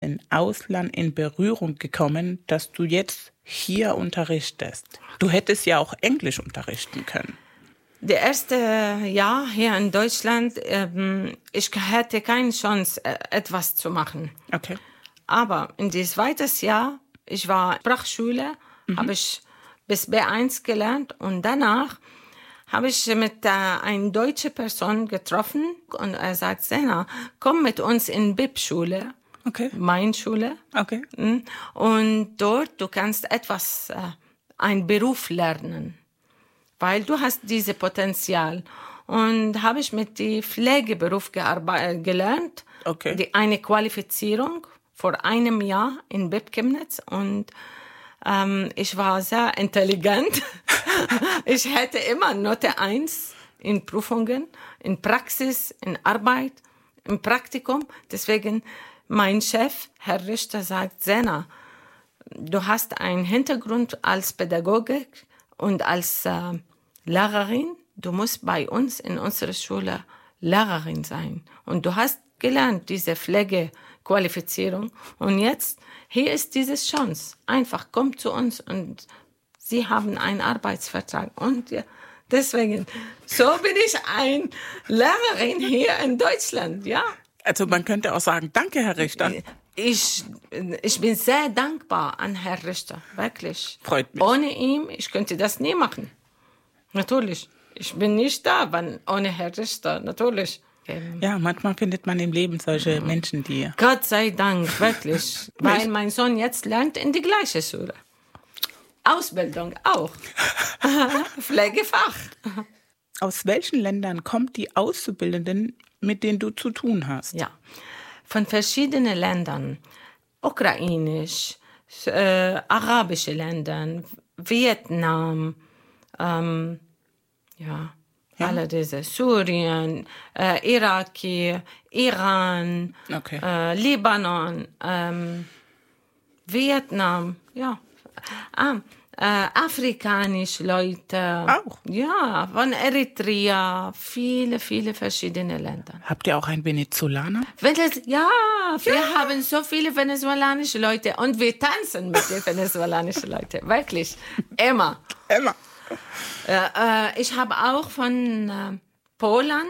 dem Ausland in Berührung gekommen, dass du jetzt hier unterrichtest? Du hättest ja auch Englisch unterrichten können. Das erste Jahr hier in Deutschland, ich hatte keine Chance, etwas zu machen. Okay. Aber in das zweite Jahr, ich war Sprachschule, habe ich bis B1 gelernt und danach habe ich mit einer deutschen Person getroffen und er sagt, Sena, komm mit uns in BIP-Schule, Okay. meine Schule. Okay. Und dort, du kannst einen Beruf lernen, weil du hast dieses Potenzial. Und habe ich mit dem Pflegeberuf gelernt, Okay. eine Qualifizierung vor einem Jahr in BIP Chemnitz und ich war sehr intelligent. Ich hätte immer Note 1 in Prüfungen, in Praxis, in Arbeit, im Praktikum. Deswegen mein Chef, Herr Richter, sagt, Sena, du hast einen Hintergrund als Pädagogik und als Lehrerin. Du musst bei uns in unserer Schule Lehrerin sein. Und du hast gelernt, diese Pflegequalifizierung. Und jetzt, hier ist diese Chance. Einfach, komm zu uns und Sie haben einen Arbeitsvertrag. Und ja, deswegen, so bin ich eine Lehrerin hier in Deutschland, ja. Also man könnte auch sagen, danke, Herr Richter. Ich bin sehr dankbar an Herrn Richter, wirklich. Freut mich. Ohne ihn, ich könnte das nie machen. Natürlich. Ich bin nicht da, ohne Herrn Richter, natürlich. Ja, manchmal findet man im Leben solche Menschen, die... Gott sei Dank, wirklich. Weil mein Sohn jetzt lernt in die gleiche Schule. Ausbildung auch. Pflegefach. Aus welchen Ländern kommen die Auszubildenden, mit denen du zu tun hast? Ja, von verschiedenen Ländern. Ukrainisch, arabische Länder, Vietnam, alle diese, Syrien, Iraki, Iran, Okay. Libanon, Vietnam, ja. Afrikanische Leute. Auch? Ja, von Eritrea, viele verschiedene Länder. Habt ihr auch einen Venezolaner? Wir haben so viele venezuelanische Leute und wir tanzen mit den venezolanischen Leuten, wirklich, immer. Ich habe auch von Polen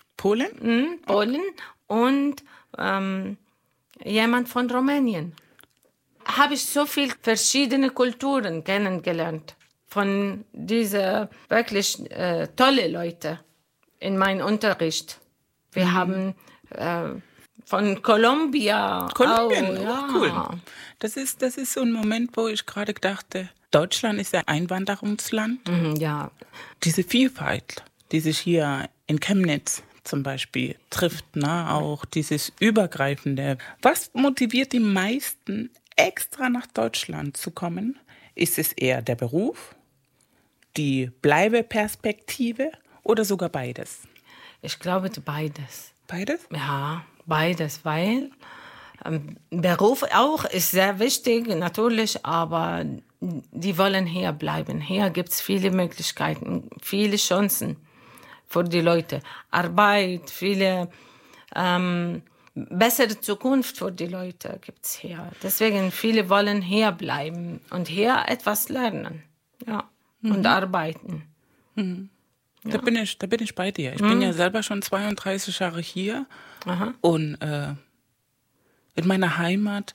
und jemand von Rumänien. Habe ich so viele verschiedene Kulturen kennengelernt von diesen wirklich tolle Leute in meinem Unterricht. Wir haben von Kolumbien, Cool. Das ist so ein Moment, wo ich gerade dachte, Deutschland ist ja Einwanderungsland. Ja. Diese Vielfalt, die sich hier in Chemnitz zum Beispiel trifft, auch dieses Übergreifende. Was motiviert die meisten, extra nach Deutschland zu kommen? Ist es eher der Beruf, die Bleibeperspektive oder sogar beides? Ich glaube beides. Beides? Ja, beides, weil Beruf auch ist sehr wichtig, natürlich, aber die wollen hier bleiben. Hier gibt es viele Möglichkeiten, viele Chancen für die Leute. Arbeit, viele bessere Zukunft für die Leute gibt es hier. Deswegen viele wollen hier bleiben und hier etwas lernen, und arbeiten. Da bin ich bei dir. Ich bin ja selber schon 32 Jahre hier. Aha. Und in meiner Heimat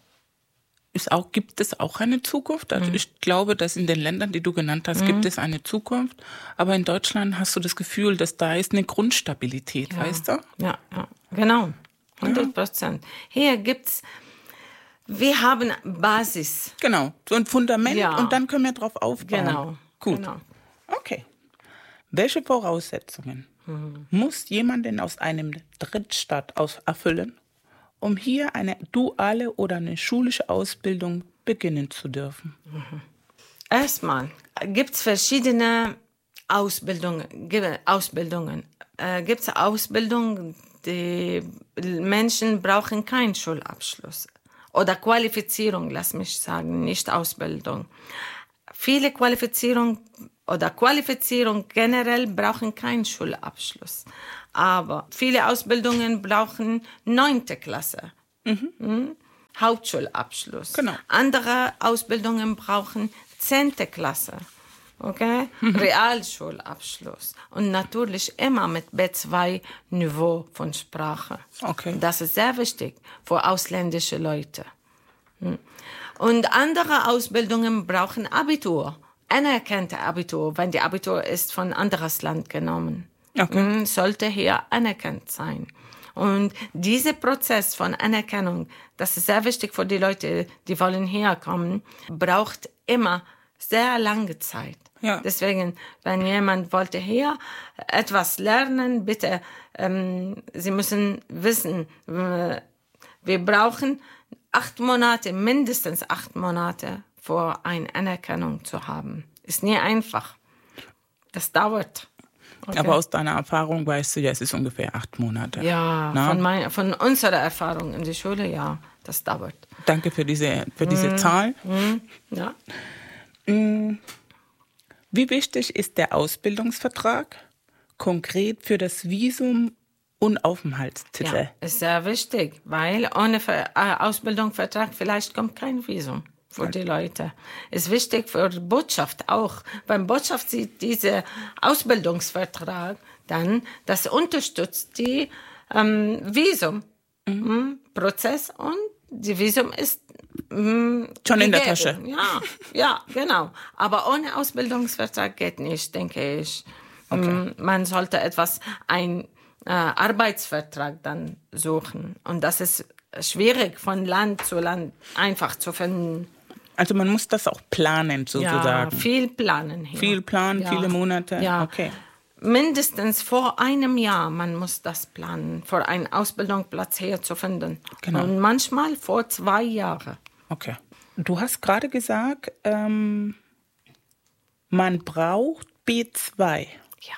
gibt es auch eine Zukunft. Also ich glaube, dass in den Ländern, die du genannt hast, gibt es eine Zukunft. Aber in Deutschland hast du das Gefühl, dass da ist eine Grundstabilität, weißt du? Ja, genau. 100%. Hier wir haben Basis. Genau, so ein Fundament und dann können wir drauf aufbauen. Genau. Gut. Genau. Okay. Welche Voraussetzungen muss jemand denn aus einem Drittstaat erfüllen, um hier eine duale oder eine schulische Ausbildung beginnen zu dürfen? Erstmal gibt es verschiedene Ausbildungen. Gibt es Ausbildungen, die Menschen brauchen keinen Schulabschluss. Oder Qualifizierung, lass mich sagen, nicht Ausbildung. Viele Qualifizierung generell brauchen keinen Schulabschluss. Aber viele Ausbildungen brauchen 9. Klasse. Hauptschulabschluss. Genau. Andere Ausbildungen brauchen 10. Klasse. Okay? Realschulabschluss. Und natürlich immer mit B2-Niveau von Sprache. Okay. Das ist sehr wichtig für ausländische Leute. Und andere Ausbildungen brauchen Abitur. Anerkannte Abitur, wenn die Abitur ist von anderes Land genommen. Okay. Sollte hier anerkannt sein. Und dieser Prozess von Anerkennung, das ist sehr wichtig für die Leute, die wollen herkommen, braucht immer sehr lange Zeit. Ja. Deswegen, wenn jemand wollte hier etwas lernen, bitte, Sie müssen wissen, wir brauchen 8 Monate, mindestens 8 Monate, für eine Anerkennung zu haben. Ist nie einfach. Das dauert. Okay. Aber aus deiner Erfahrung weißt du ja, es ist ungefähr 8 Monate. Ja, von unserer Erfahrung in der Schule, ja, das dauert. Danke für diese Zahl. Ja. Wie wichtig ist der Ausbildungsvertrag konkret für das Visum und Aufenthaltstitel? Ja, ist sehr wichtig, weil ohne Ausbildungsvertrag vielleicht kommt kein Visum für die Leute. Ist wichtig für die Botschaft auch. Beim Botschaft sieht dieser Ausbildungsvertrag dann, das unterstützt die Visumprozess und die Visum ist schon in der Tasche. Ja, genau. Aber ohne Ausbildungsvertrag geht nicht, denke ich. Okay. Man sollte einen Arbeitsvertrag dann suchen. Und das ist schwierig von Land zu Land einfach zu finden. Also man muss das auch planen, sozusagen. Ja, viel planen hier. Viel planen, viele Monate? Ja. Okay. Mindestens vor einem Jahr, man muss das planen, für einen Ausbildungsplatz hier zu finden. Genau. Und manchmal vor 2 Jahren. Okay. Du hast gerade gesagt, man braucht B2. Ja.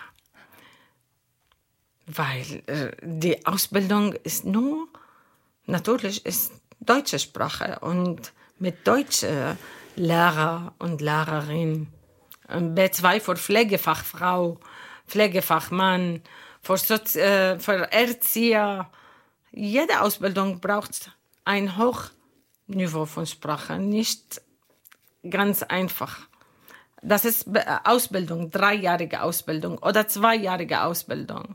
Weil die Ausbildung ist natürlich ist deutsche Sprache und mit deutschen Lehrer und Lehrerinnen. B2 für Pflegefachfrau, Pflegefachmann, für Erzieher. Jede Ausbildung braucht ein Hochniveau von Sprache, nicht ganz einfach. Das ist Ausbildung, 3-jährige Ausbildung oder 2-jährige Ausbildung.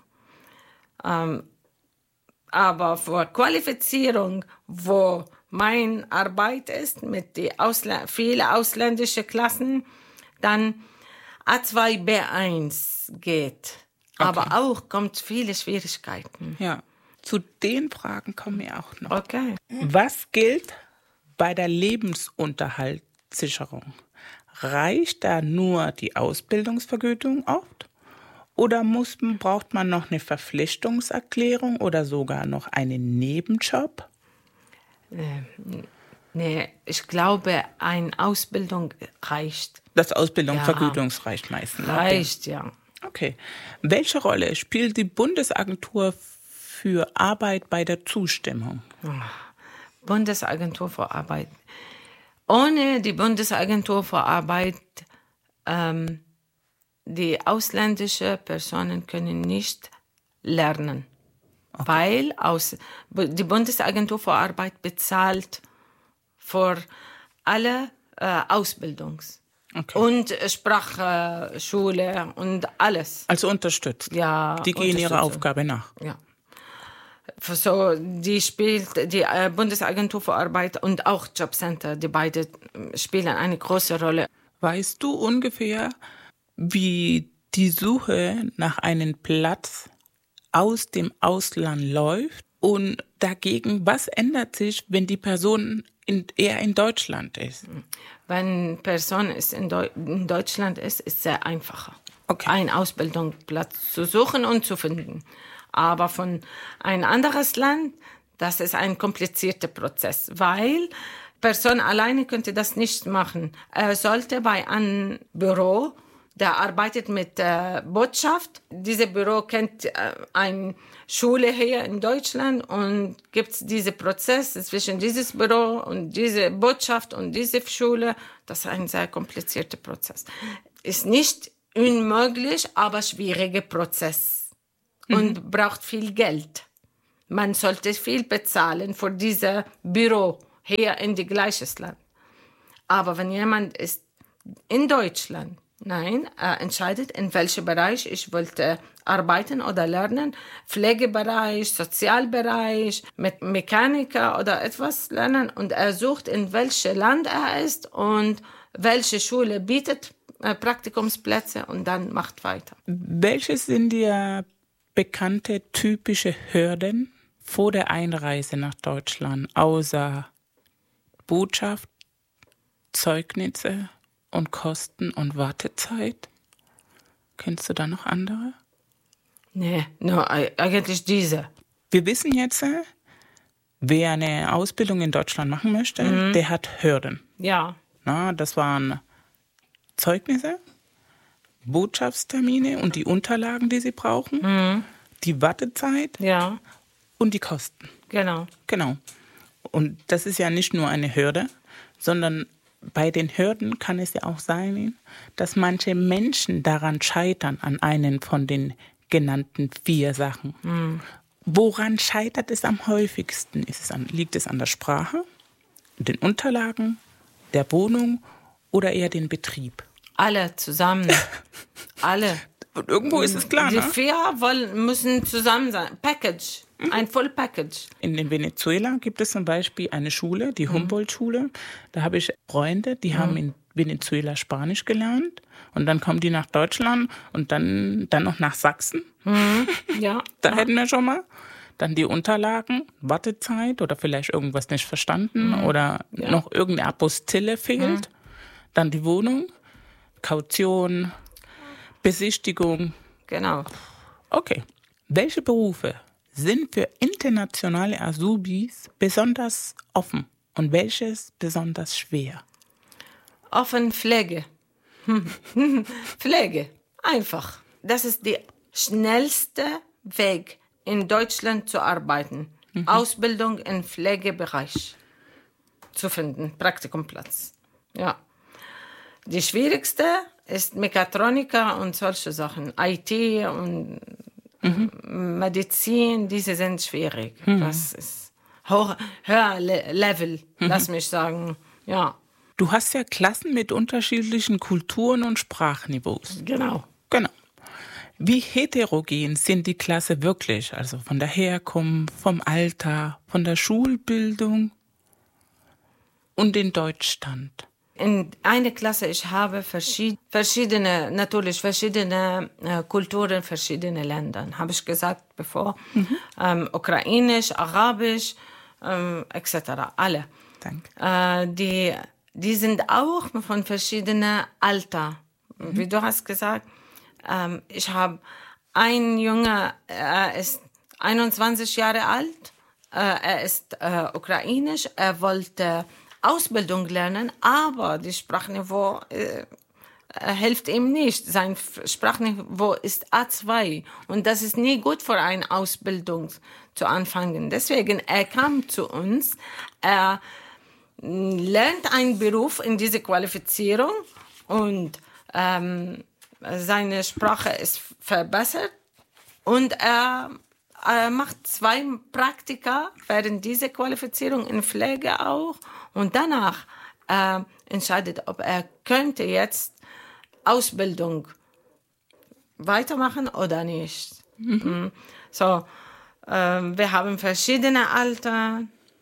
Aber für Qualifizierung, wo meine Arbeit ist, mit vielen ausländischen Klassen, dann A2, B1 geht. Okay. Aber auch kommt viele Schwierigkeiten. Ja, zu den Fragen kommen wir auch noch. Okay. Was gilt bei der Lebensunterhaltssicherung? Reicht da nur die Ausbildungsvergütung oft? Oder braucht man noch eine Verpflichtungserklärung oder sogar noch einen Nebenjob? Nee, ich glaube, eine Ausbildung reicht. Das Ausbildungsvergütung reicht meistens. Reicht, ja. Okay. Welche Rolle spielt die Bundesagentur für Arbeit bei der Zustimmung? Bundesagentur für Arbeit. Ohne die Bundesagentur für Arbeit, die ausländischen Personen können nicht lernen. Okay. Weil die Bundesagentur für Arbeit bezahlt für alle Ausbildungs- und Sprachschule und alles. Also unterstützt. Ja. Die gehen ihrer Aufgabe nach. Ja. So, die spielt die Bundesagentur für Arbeit und auch Jobcenter, die beide spielen eine große Rolle. Weißt du ungefähr, wie die Suche nach einem Platz aus dem Ausland läuft? Und dagegen, was ändert sich, wenn die Person eher in Deutschland ist? Wenn eine Person in Deutschland ist, ist es sehr einfacher, einen Ausbildungsplatz zu suchen und zu finden. Aber von ein anderes Land, das ist ein komplizierter Prozess, weil Person alleine könnte das nicht machen. Er sollte bei einem Büro, der arbeitet mit Botschaft. Dieses Büro kennt eine Schule hier in Deutschland und gibt diesen Prozess zwischen dieses Büro und diese Botschaft und diese Schule. Das ist ein sehr komplizierter Prozess. Ist nicht unmöglich, aber schwieriger Prozess. Und braucht viel Geld. Man sollte viel bezahlen für dieses Büro hier in die gleiches Land. Aber wenn jemand ist in Deutschland, entscheidet, in welchem Bereich ich wollte arbeiten oder lernen, Pflegebereich, Sozialbereich, mit Mechaniker oder etwas lernen und er sucht, in welchem Land er ist und welche Schule bietet Praktikumsplätze und dann macht weiter. Welche sind dir bekannte typische Hürden vor der Einreise nach Deutschland, außer Botschaft, Zeugnisse und Kosten und Wartezeit? Kennst du da noch andere? Nee, nur eigentlich diese. Wir wissen jetzt, wer eine Ausbildung in Deutschland machen möchte, der hat Hürden. Ja. Na, das waren Zeugnisse, Botschaftstermine und die Unterlagen, die sie brauchen, die Wartezeit und die Kosten. Genau. Und das ist ja nicht nur eine Hürde, sondern bei den Hürden kann es ja auch sein, dass manche Menschen daran scheitern, an einen von den genannten 4 Sachen. Woran scheitert es am häufigsten? Liegt es an der Sprache, den Unterlagen, der Wohnung oder eher den Betrieb? Alle zusammen. Alle. Und irgendwo ist es klar, Die ne? 4 müssen zusammen sein. Package. Ein Full Package. In Venezuela gibt es zum Beispiel eine Schule, die Humboldt-Schule. Da habe ich Freunde, die haben in Venezuela Spanisch gelernt. Und dann kommen die nach Deutschland und dann noch nach Sachsen. Ja. Da hätten wir schon mal. Dann die Unterlagen, Wartezeit oder vielleicht irgendwas nicht verstanden oder noch irgendeine Apostille fehlt. Dann die Wohnung, Kaution, Besichtigung. Genau. Okay. Welche Berufe sind für internationale Azubis besonders offen und welches besonders schwer? Offen Pflege. Pflege. Einfach. Das ist der schnellste Weg, in Deutschland zu arbeiten. Ausbildung im Pflegebereich zu finden. Praktikumplatz. Ja. Die schwierigste ist Mechatroniker und solche Sachen. IT und Medizin, diese sind schwierig. Das ist höher Level, lass mich sagen. Ja. Du hast ja Klassen mit unterschiedlichen Kulturen und Sprachniveaus. Genau. Wie heterogen sind die Klasse wirklich? Also von der Herkunft, vom Alter, von der Schulbildung und den Deutschstand? In einer Klasse, ich habe verschiedene Kulturen, verschiedene Länder, habe ich gesagt bevor. Ukrainisch, Arabisch, etc. Alle. Danke. Die sind auch von verschiedenen Alter. Wie du hast gesagt, ich habe einen Junge, er ist 21 Jahre alt, er ist ukrainisch, er wollte Ausbildung lernen, aber das Sprachniveau hilft ihm nicht. Sein Sprachniveau ist A2 und das ist nie gut für eine Ausbildung zu anfangen. Deswegen, er kam zu uns, er lernt einen Beruf in diese Qualifizierung und seine Sprache ist verbessert und er macht 2 Praktika während dieser Qualifizierung in Pflege auch und danach entscheidet, ob er könnte jetzt Ausbildung weitermachen oder nicht. So, wir haben verschiedene Alter,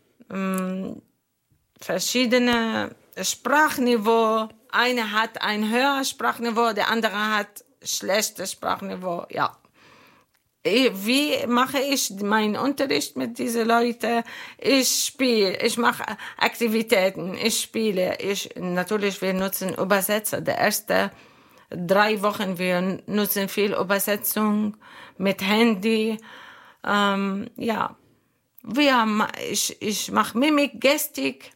verschiedene Sprachniveau. Eine hat ein höheres Sprachniveau, der andere hat schlechtes Sprachniveau. Ja. Wie mache ich meinen Unterricht mit diesen Leuten? Ich spiele, ich mache Aktivitäten, ich spiele. Natürlich, wir nutzen Übersetzer. Die ersten 3 Wochen, wir nutzen viel Übersetzung mit Handy. Ja. Ich mache Mimik, Gestik.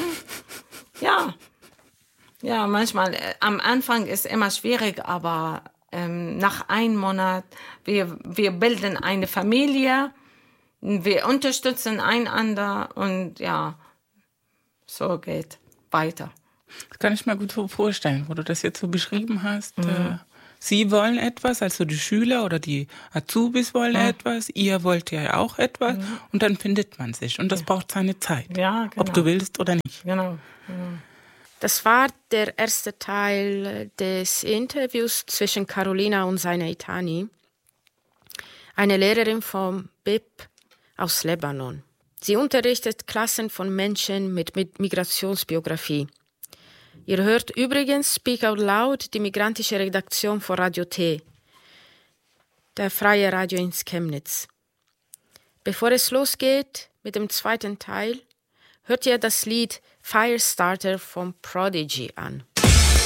Ja, manchmal, am Anfang ist immer schwierig, aber nach einem Monat, wir bilden eine Familie, wir unterstützen einander und ja, so geht weiter. Das kann ich mir gut so vorstellen, wo du das jetzt so beschrieben hast. Sie wollen etwas, also die Schüler oder die Azubis wollen etwas, ihr wollt ja auch etwas und dann findet man sich. Und das braucht seine Zeit, Ja, genau. ob du willst oder nicht. Genau. Das war der erste Teil des Interviews zwischen Carolina und Zaina Itani, eine Lehrerin vom BIP aus Libanon. Sie unterrichtet Klassen von Menschen mit Migrationsbiografie. Ihr hört übrigens Speak Out Loud, die migrantische Redaktion von Radio T, der freie Radio in Chemnitz. Bevor es losgeht mit dem zweiten Teil, hört ihr das Lied Firestarter vom Prodigy an.